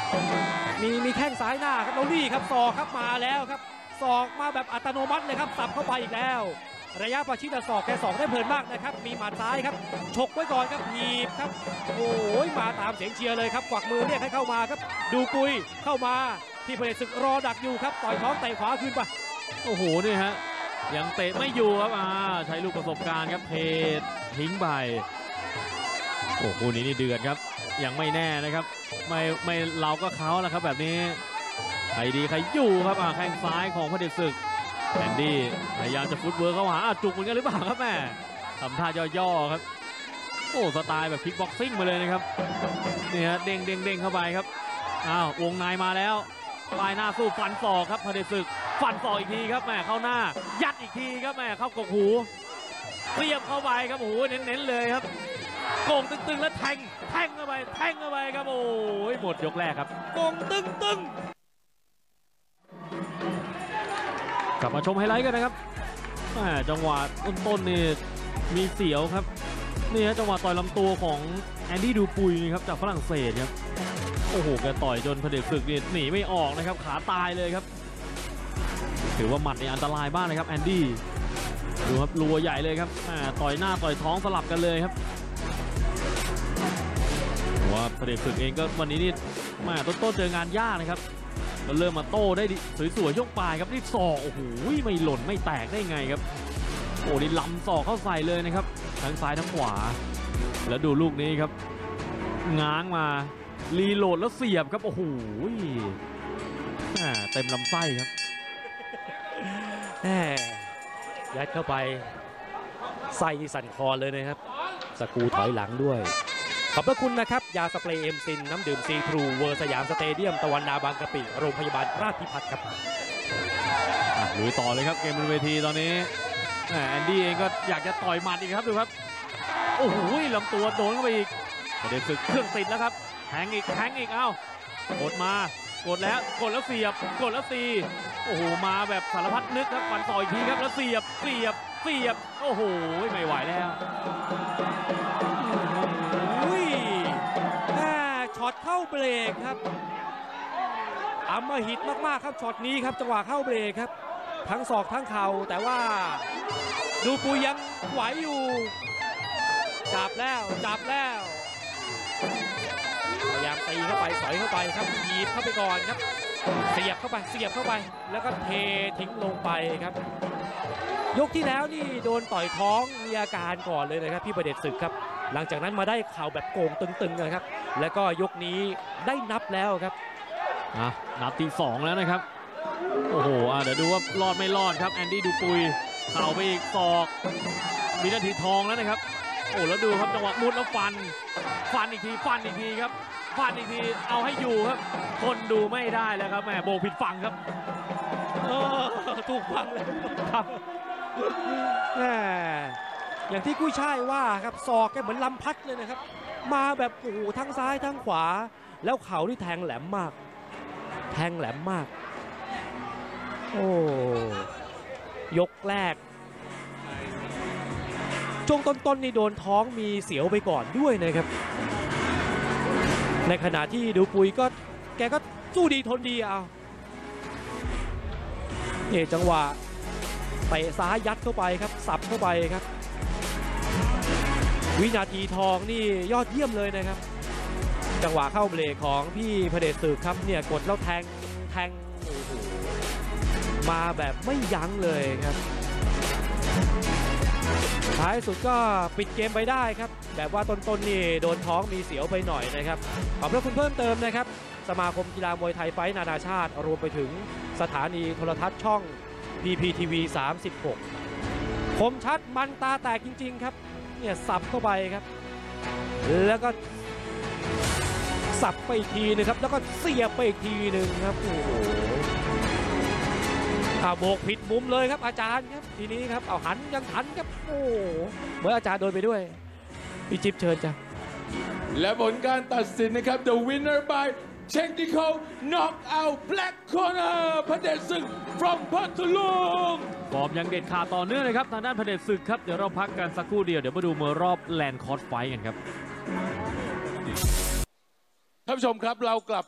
มีแข้งซ้ายหน้าครับแล้วนี่ครับศอกครับมาแล้วครับศอกมาแบบอัตโนมัติเลยครับสับเข้าไปอีกแล้วระยะประชิดศอกแกศอกได้เพลินมากนะครับมีหมัดซ้ายครับฉกไว้ก่อนครับหีบครับโอ้ยมาตามเสียงเชียร์เลยครับกวักมือเรียกให้เข้ามาครับดูปุยเข้ามาที่พระเดชศึกรอดักอยู่ครับต่อยท้องเตะขวาขึ้นไปโอ้โหนี่ฮะยังเตะไม่อยู่ครับใช้ลูกประสบการณ์ครับเททิ้งไปโอ้โหนี้นี่เดือดครับยังไม่แน่นะครับไม่เราก็เขาแหละครับแบบนี้ใครดีใครอยู่ครับแข้งซ้ายของพระเดชศึกแอนดี้พยายามจะฟุตเวิร์กเข้าหาจุกเหมือนกันหรือเปล่าครับแม่ทำท่าย่อๆครับโอ้สไตล์แบบคิกบ็อกซิ่งมาเลยนะครับนี่ฮะเด้งเข้าไปครับวงในมาแล้วปลายหน้าสู้ฟันศอกครับพระเดชศึกฟันศอกอีกทีครับแม่เข้าหน้ายัดอีกทีครับแม่เข้ากกหูเสียบเข้าไปครับโอ้โหเน้นๆเลยครับโก่งตึงๆแล้วแทงเข้าไปครับโอ้ยหมดยกแรกครับโก่งตึงกลับมาชมไฮไลท์กันนะครับจังหวะต้นนี่มีเสียวครับนี่ฮะจังหวะต่อยลำตัวของแอนดี้ดูปุยครับจากฝรั่งเศสครับโอ้โหแกต่อยจนพระเดชศึกนี่หนีไม่ออกนะครับขาตายเลยครับถือว่าหมัดนี่อันตรายบ้างนะครับแอนดี้ดูครับรัวใหญ่เลยครับต่อยหน้าต่อยท้องสลับกันเลยครับว่าพระเดชศึกเองก็วันนี้นี่ต้นเจองานยากนะครับก็เริ่มมาโต้ได้สวยๆช่วงปลายครับนี่ศอกโอ้โหไม่หล่นไม่แตกได้ไงครับโอ้นี่ล้ำศอกเข้าใส่เลยนะครับทั้งซ้ายทั้งขวาแล้วดูลูกนี้ครับง้างมารีโหลดแล้วเสียบครับโอ้โหเต็มลำไส้ครับยัดเข้าไปไส้ที่สั่นคอเลยนะครับสกูถอยหลังด้วยขอบพระคุณนะครับยาสเปรย์เอ็มซินน้ำดื่มซีทรูเวอร์สยามสเตเดียมตะวันนาบางกะปิโรงพยาบาลราชพิพัฒน์ครับลุยต่อเลยครับเกมบนเวทีตอนนี้แอนดี้เองก็อยากจะต่อยหมัดอีกครับดูครับโอ้โหลำตัวโดนเข้าไปอีกประเด็นศึกเครื่องติดแล้วครับแทงอีกกดมากดแล้วเสียบกดแล้วตีโอ้โหมาแบบสารพัดนึกครับฟันต่ออีกทีครับแล้วเสียบโอ้โหไม่ไหวแล้วช็อตเข้าเบรกครับอำมหิตมากๆครับช็อตนี้ครับจังหวะเข้าเบรกครับทั้งศอกทั้งเข่าแต่ว่าดูปุยยังไหวอยู่จับแล้วพยายามตีเข้าไปสอยเข้าไปครับหีบเข้าไปก่อนครับเสียบเข้าไปแล้วก็เททิ้งลงไปครับยกที่แล้วนี่โดนต่อยท้องมีอาการก่อนเลยนะครับพี่ประเดชศึกครับหลังจากนั้นมาได้เข่าแบบโก่งตึงๆนะครับแล้วก็ยกนี้ได้นับแล้วครับนับที่2แล้วนะครับโอ้โหเดี๋ยวดูว่ารอดไม่รอดครับแอนดี้ดูปุยเข่าไปอีกศอกมีนาทีทองแล้วนะครับโอ้แล้วดูครับจังหวะมุดแล้วฟันอีกทีครับฟันอีกทีเอาให้อยู่ครับคนดูไม่ได้แล้วครับแม่โบผิดฝั่งครับถูกฝั่งเลยครับอย่างที่กุ้ยช่ายว่าครับศอกแกเหมือนลำพัดเลยนะครับมาแบบโอ้โหทั้งซ้ายทั้งขวาแล้วเข่าที่แทงแหลมมากโอ้ยกแรกช่วงต้นนี่โดนท้องมีเสียวไปก่อนด้วยนะครับในขณะที่ดูปุยก็แกก็สู้ดีทนดีนี่จังหวะเตะซ้ายยัดเข้าไปครับสับเข้าไปครับวินาทีทองนี่ยอดเยี่ยมเลยนะครับจังหวะเข้าเบรกของพี่พระเดชศึกครับเนี่ยกดแล้วแทงโอ้โหมาแบบไม่ยั้งเลยครับท้ายสุดก็ปิดเกมไปได้ครับแบบว่าต้นนี่โดนท้องมีเสียวไปหน่อยนะครับขอบพระคุณเพิ่มเติมนะครับสมาคมกีฬามวยไทยไฟท์นานาชาติรวมไปถึงสถานีโทรทัศน์ช่อง PPTV 36คมชัดมันตาแตกจริงๆครับเนี่ยสับเข้าไปครับแล้วก็สับไปอีกทีนึงครับแล้วก็เสียบไปอีกทีนึงครับโอ้โหโบกผิดมุมเลยครับอาจารย์ครับทีนี้ครับเอาหันยังทันครับโอ้เหมือนอาจารย์โดนไปด้วยพี่จิ๊บเชิญจ้ะและผลการตัดสินนะครับ The winner by technical knockout black corner พระเดชศึก from พัทลุงฟอร์มยังเด็ดขาดต่อเนื่องเลยครับทางด้านพระเดชศึกครับเดี๋ยวเราพักกันสักครู่เดียวเดี๋ยวมาดูมวยรอบแลนด์คอร์สไฟท์กันครับท่านผู้ชมครับเรากลับ